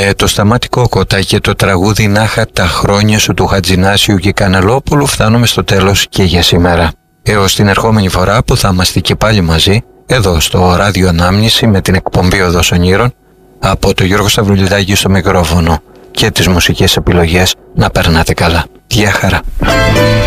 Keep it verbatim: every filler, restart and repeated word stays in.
Με το Σταμάτη Κόκοτα και το τραγούδι «Νάχα τα χρόνια σου» του Χατζηνάσιου και Κανελόπουλου φτάνουμε στο τέλος και για σήμερα. Έως την ερχόμενη φορά που θα είμαστε και πάλι μαζί, εδώ στο Ράδιο Ανάμνηση με την εκπομπή Οδός Ονείρων, από το Γιώργο Σταυρουλιδάκη στο μικρόφωνο και τις μουσικές επιλογές, να περνάτε καλά. Γεια χαρά.